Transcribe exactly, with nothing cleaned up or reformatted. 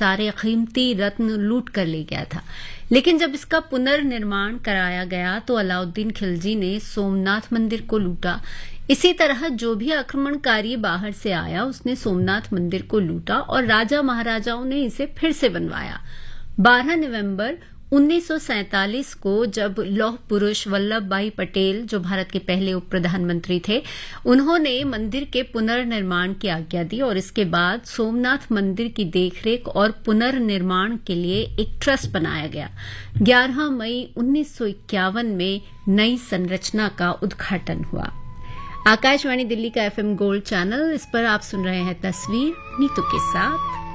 सारे कीमती रत्न लूट कर ले गया था। लेकिन जब इसका पुनर्निर्माण कराया गया तो अलाउद्दीन खिलजी ने सोमनाथ मंदिर को लूटा। इसी तरह जो भी आक्रमणकारी बाहर से आया उसने सोमनाथ मंदिर को लूटा और राजा महाराजाओं ने इसे फिर से बनवाया। बारह नवंबर उन्नीस सौ सैंतालीस को जब लौह पुरुष वल्लभ भाई पटेल, जो भारत के पहले उप प्रधानमंत्री थे, उन्होंने मंदिर के पुनर्निर्माण की आज्ञा दी और इसके बाद सोमनाथ मंदिर की देखरेख और पुनर्निर्माण के लिए एक ट्रस्ट बनाया गया। ग्यारह मई उन्नीस सौ इक्यावन में नई संरचना का उद्घाटन हुआ। आकाशवाणी दिल्ली का एफएम गोल्ड चैनल, इस पर आप सुन रहे हैं तस्वीर नीतू के साथ।